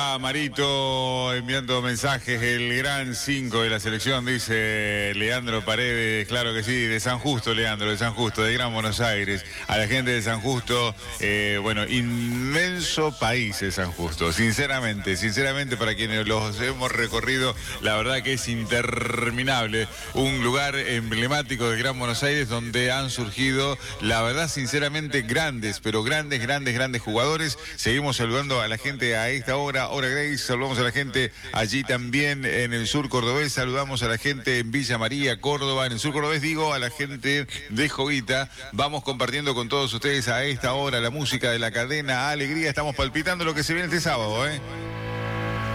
Marito enviando mensajes, el gran 5 de la selección, dice Leandro Paredes, claro que sí, de San Justo, Leandro, de San Justo, de Gran Buenos Aires, a la gente de San Justo, bueno, inmenso país de San Justo, sinceramente para quienes los hemos recorrido, la verdad que es interminable, un lugar emblemático de Gran Buenos Aires donde han surgido, la verdad, sinceramente, grandes jugadores. Seguimos saludando a la gente a esta hora Grace, saludamos a la gente allí también en el sur cordobés, saludamos a la gente en Villa María, Córdoba, en el sur cordobés digo, a la gente de Jovita. Vamos compartiendo con todos ustedes a esta hora la música de la cadena Alegría, estamos palpitando lo que se viene este sábado,